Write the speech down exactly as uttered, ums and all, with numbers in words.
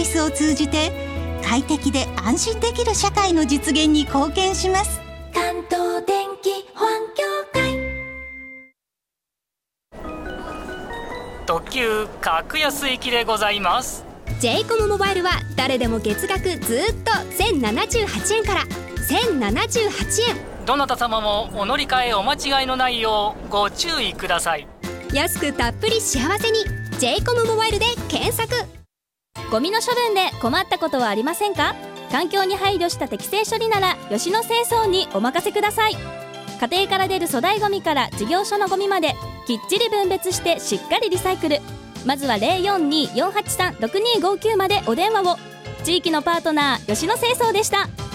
スを通じて快適で安心できる社会の実現に貢献します。 関東電気保安協会。 特急格安行きでございます。 ジェイコム モバイルは誰でも月額ずっとせんななじゅうはちえんからせんななじゅうはちえん。 どなた様もお乗り換えお間違いのないようご注意ください。 安くたっぷり幸せに ジェイコム モバイルで検索。 ゴミの処分で困ったことはありませんか？環境に配慮した適正処理なら吉野清掃にお任せください。家庭から出る粗大ゴミから事業所のゴミまできっちり分別してしっかりリサイクル。まずは ゼロよんにーよんはちさんろくにーごきゅう までお電話を。地域のパートナー吉野清掃でした。